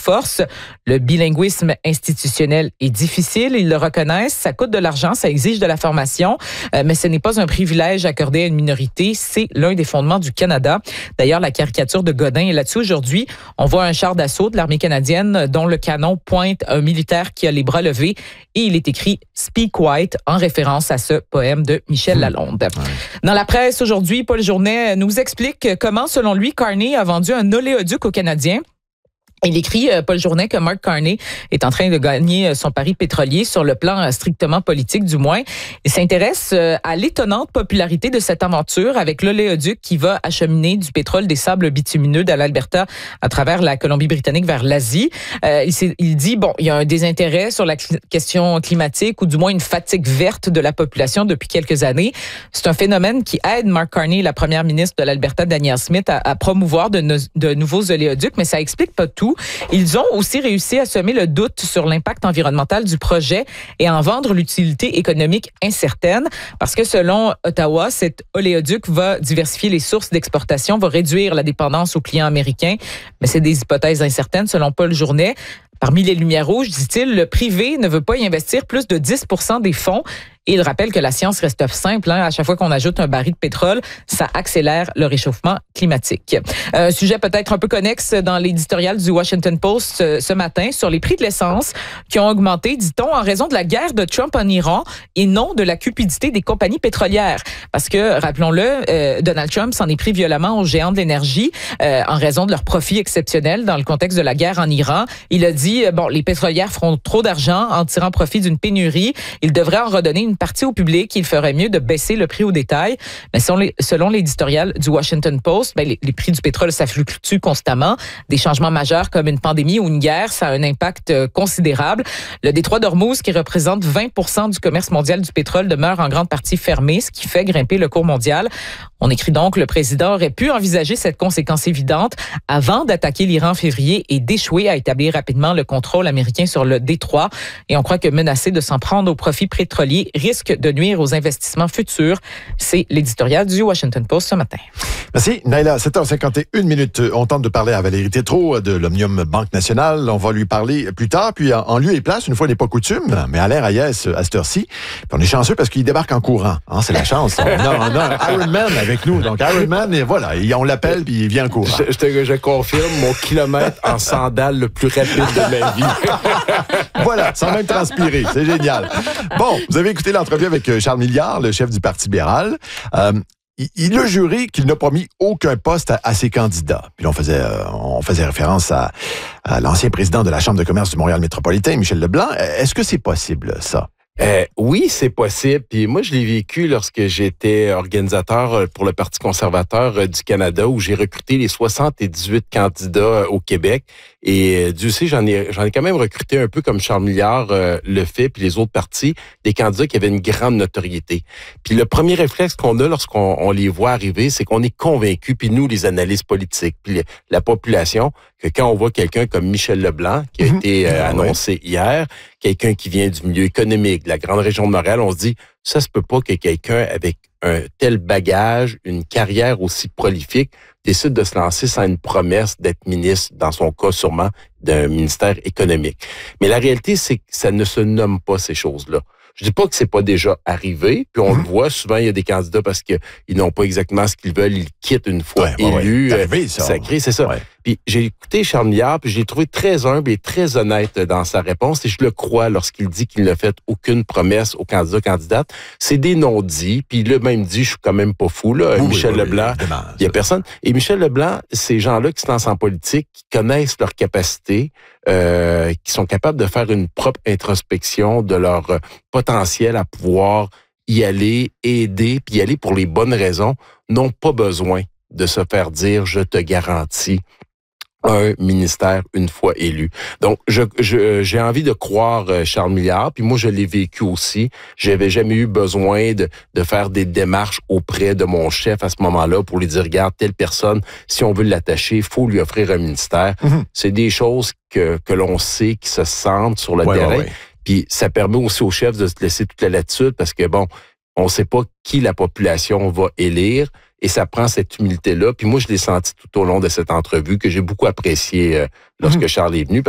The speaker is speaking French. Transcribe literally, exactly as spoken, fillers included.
force. Le bilinguisme institutionnel est difficile, ils le reconnaissent, ça coûte de l'argent, ça exige de la formation, euh, mais ce n'est pas un privilège accordé à une minorité, c'est l'un des fondements du Canada. D'ailleurs, la caricature de Godin est là-dessus aujourd'hui. On voit un char d'assaut de l'armée canadienne dont le canon pointe un militaire qui a les bras levés et il est écrit « Speak White » en référence à ce poème de Michel Lalonde. Ouais. Dans la presse aujourd'hui, Paul Journet nous explique comment, selon lui, Carney a vendu un oléoduc aux Canadiens. Il écrit, Paul Journet, que Mark Carney est en train de gagner son pari pétrolier sur le plan strictement politique, du moins. Il s'intéresse à l'étonnante popularité de cette aventure avec l'oléoduc qui va acheminer du pétrole des sables bitumineux de l'Alberta à travers la Colombie-Britannique vers l'Asie. Euh, il, il dit, bon, il y a un désintérêt sur la cl- question climatique ou du moins une fatigue verte de la population depuis quelques années. C'est un phénomène qui aide Mark Carney, la première ministre de l'Alberta, Danielle Smith, à, à promouvoir de, no, de nouveaux oléoducs, mais ça explique pas tout. Ils ont aussi réussi à semer le doute sur l'impact environnemental du projet et à en vendre l'utilité économique incertaine parce que selon Ottawa, cet oléoduc va diversifier les sources d'exportation, va réduire la dépendance aux clients américains, mais c'est des hypothèses incertaines selon Paul Journet. Parmi les lumières rouges, dit-il, le privé ne veut pas y investir plus de dix pour cent des fonds. Et il rappelle que la science reste simple. Hein. À chaque fois qu'on ajoute un baril de pétrole, ça accélère le réchauffement climatique. Un sujet peut-être un peu connexe dans l'éditorial du Washington Post ce, ce matin sur les prix de l'essence qui ont augmenté, dit-on, en raison de la guerre de Trump en Iran et non de la cupidité des compagnies pétrolières. Parce que, rappelons-le, euh, Donald Trump s'en est pris violemment aux géants de l'énergie euh, en raison de leurs profits exceptionnels dans le contexte de la guerre en Iran. Il a dit, bon, les pétrolières feront trop d'argent en tirant profit d'une pénurie. Ils devraient en redonner une partie au public, il ferait mieux de baisser le prix au détail. Mais selon, les, selon l'éditorial du Washington Post, ben les, les prix du pétrole, ça fluctue constamment. Des changements majeurs comme une pandémie ou une guerre, ça a un impact considérable. Le détroit d'Ormuz, qui représente vingt pour cent du commerce mondial du pétrole, demeure en grande partie fermé, ce qui fait grimper le cours mondial. On écrit donc, le président aurait pu envisager cette conséquence évidente avant d'attaquer l'Iran en février et d'échouer à établir rapidement le contrôle américain sur le détroit. Et on croit que menacer de s'en prendre aux profits pétroliers risque de nuire aux investissements futurs. C'est l'éditorial du Washington Post ce matin. Merci. Naila, sept heures cinquante et une minutes. On tente de parler à Valérie Tétrault de l'Omnium Banque Nationale. On va lui parler plus tard. Puis en, en lieu et place, une fois n'est pas coutume, mais Alain Hayes à cette heure-ci. Puis on est chanceux parce qu'il débarque en courant. Hein, c'est la chance. On a, on a un Ironman avec nous. Donc Ironman, et voilà, on l'appelle puis il vient en courant. Je, je, te, je confirme mon kilomètre en sandales le plus rapide de ma vie. Voilà, sans même transpirer. C'est génial. Bon, vous avez écouté l'entrevue avec Charles Milliard, le chef du Parti libéral. Euh, il, il a juré qu'il n'a promis aucun poste à, à ses candidats. Puis là, on faisait, euh, on faisait référence à, à l'ancien président de la Chambre de commerce du Montréal métropolitain, Michel Leblanc. Est-ce que c'est possible, ça? Euh, oui, c'est possible. Puis moi, je l'ai vécu lorsque j'étais organisateur pour le Parti conservateur du Canada, où j'ai recruté les soixante-dix-huit candidats au Québec. Et Dieu sait, j'en ai, j'en ai quand même recruté un peu comme Charles Milliard euh, le fait, puis les autres partis, des candidats qui avaient une grande notoriété. Puis le premier réflexe qu'on a lorsqu'on on les voit arriver, c'est qu'on est convaincus, puis nous, les analystes politiques, puis les, la population, que quand on voit quelqu'un comme Michel Leblanc, qui a mmh. été euh, annoncé oui. hier, quelqu'un qui vient du milieu économique, de la grande région de Montréal, on se dit, ça se peut pas que quelqu'un avec un tel bagage, une carrière aussi prolifique, décide de se lancer sans une promesse d'être ministre, dans son cas sûrement, d'un ministère économique. Mais la réalité, c'est que ça ne se nomme pas ces choses-là. Je dis pas que c'est pas déjà arrivé, puis on mmh. le voit, souvent il y a des candidats parce qu'ils n'ont pas exactement ce qu'ils veulent, ils quittent une fois ouais, élus, ouais, ouais. ça. sacré, c'est ça. Ouais. Puis j'ai écouté Charles Milliard, puis je l'ai trouvé très humble et très honnête dans sa réponse, et je le crois lorsqu'il dit qu'il n'a fait aucune promesse aux candidats candidates. C'est des non-dits, puis il a même dit, je suis quand même pas fou, là, oui, Michel oui, Leblanc, oui, il y a personne. Et Michel Leblanc, ces gens-là qui se lancent en politique, qui connaissent leurs capacités, euh, qui sont capables de faire une propre introspection de leur euh, potentiel à pouvoir y aller, aider, puis y aller pour les bonnes raisons, n'ont pas besoin de se faire dire, je te garantis un ministère une fois élu. Donc, je, je, j'ai envie de croire Charles Milliard, puis moi, je l'ai vécu aussi. J'avais jamais eu besoin de, de faire des démarches auprès de mon chef à ce moment-là pour lui dire, regarde, telle personne, si on veut l'attacher, il faut lui offrir un ministère. Mm-hmm. C'est des choses que, que l'on sait, qui se sentent sur le ouais, terrain. Ouais, ouais. Puis ça permet aussi au chef de se laisser toute la latitude parce que, bon, on ne sait pas qui la population va élire. Et ça prend cette humilité-là. Puis moi, je l'ai senti tout au long de cette entrevue que j'ai beaucoup apprécié euh, lorsque mmh. Charles est venu.